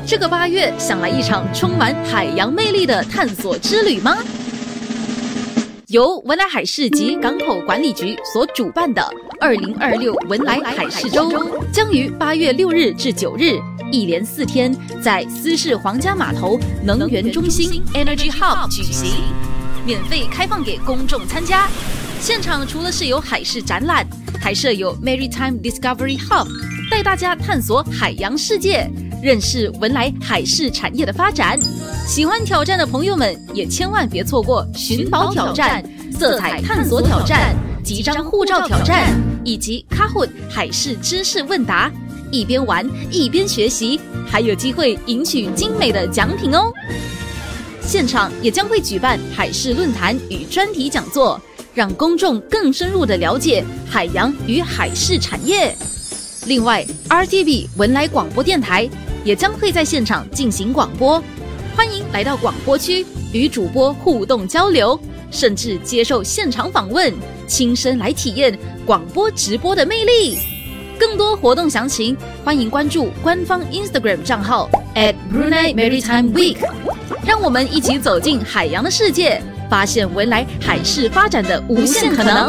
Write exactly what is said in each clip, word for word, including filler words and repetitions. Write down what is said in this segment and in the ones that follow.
这个八月想来一场充满海洋魅力的探索之旅吗？由文莱海事及港口管理局所主办的二零二六文莱海事周将于八月六日至九日一连四天在斯氏皇家码头能源中心 Energy Hub 举行，免费开放给公众参加。现场除了是有海事展览，还设有 Maritime Discovery Hub， 带大家探索海洋世界，认识文莱海事产业的发展。喜欢挑战的朋友们也千万别错过寻宝挑战、色彩探索挑战、集章护照挑战以及 Kahoot 海事知识问答，一边玩一边学习，还有机会赢取精美的奖品哦。现场也将会举办海事论坛与专题讲座，让公众更深入地了解海洋与海事产业。另外 R T V 文莱广播电台也将会在现场进行广播，欢迎来到广播区与主播互动交流，甚至接受现场访问，亲身来体验广播直播的魅力。更多活动详情，欢迎关注官方 Instagram 账号 at Brunei Maritime Week， 让我们一起走进海洋的世界，发现文莱海事发展的无限可能。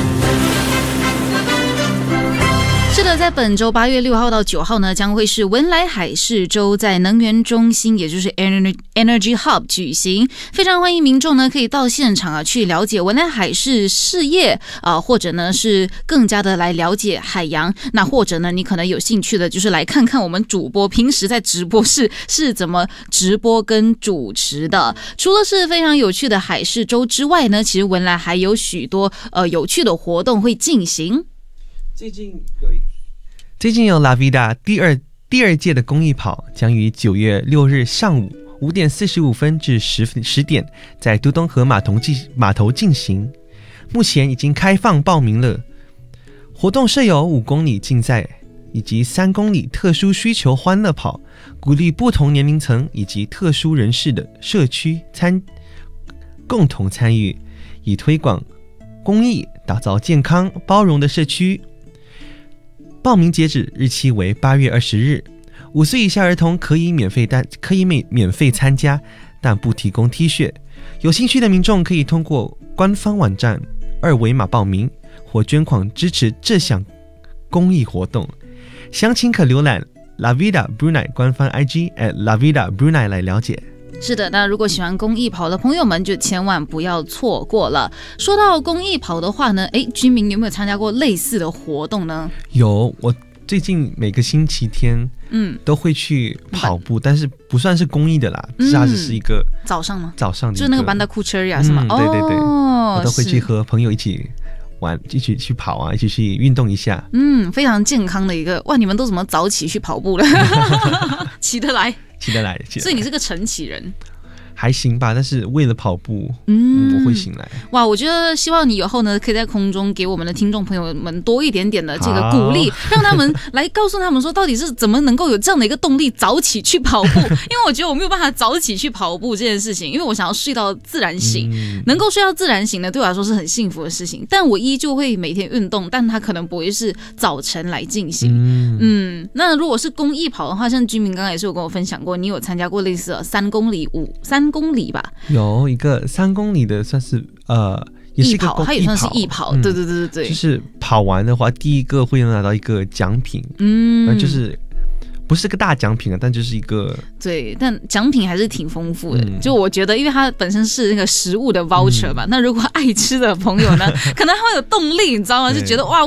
是的，在本周八月六号到九号呢，将会是文莱海事周在能源中心，也就是 Energy Hub 举行。非常欢迎民众呢可以到现场啊去了解文莱海事事业啊、呃，或者呢是更加的来了解海洋。那或者呢，你可能有兴趣的就是来看看我们主播平时在直播室是怎么直播跟主持的。除了是非常有趣的海事周之外呢，其实文莱还有许多呃有趣的活动会进行。 最近有一最近有 Lavida 第二第二届的公益跑将于九月六日上午五点四十五分至十十点在都东河码头进码头进行，目前已经开放报名了。活动设有五公里竞赛以及三公里特殊需求欢乐跑，鼓励不同年龄层以及特殊人士的社区参共同参与，以推广公益，打造健康包容的社区。报名截止日期为八月二十日，五岁以下儿童可以免费单可以免免费参加，但不提供 T 恤。有兴趣的民众可以通过官方网站二维码报名或捐款支持这项公益活动。详情可浏览 Lavida Brunei 官方 I G at Lavida Brunei 来了解。 是的，那如果喜欢公益跑的朋友们就千万不要错过了。说到公益跑的话呢，诶，居民你有没有参加过类似的活动呢？ 有，我最近每个星期天嗯都会去跑步，但是不算是公益的啦，嗯、它只是一个早上吗？ 早上的就是那个班达库车呀，是吗、 嗯？对对对， 哦、 我都会去和朋友一起玩，一起去跑啊，一起去运动一下。 嗯，非常健康的一个哇！你们都怎么早起去跑步了？起得来。 起得来，起得来。 所以你是个晨起人， 还行吧？但是为了跑步，嗯，我会醒来。哇， 我觉得希望你以后呢，可以在空中给我们的听众朋友们多一点点的这个鼓励，让他们来告诉他们说，到底是怎么能够有这样的一个动力早起去跑步？因为我觉得我没有办法早起去跑步这件事情，因为我想要睡到自然醒，嗯、能够睡到自然醒呢，对我来说是很幸福的事情。但我依旧会每天运动，但它可能不会是早晨来进行。嗯，嗯那如果是公益跑的话，像居民刚刚也是有跟我分享过，你有参加过类似的三公里五三公里吧？ 有一个三公里的，算是呃，也是一个跑，它也算是易跑，嗯、对对对对对。 就是跑完的话，第一个会拿到一个奖品，嗯，就是不是个大奖品啊，但就是一个对，但奖品还是挺丰富的。嗯、就我觉得，因为它本身是那个食物的 voucher 嘛，嗯、那如果爱吃的朋友呢，可能他会有动力，你知道吗？就觉得哇，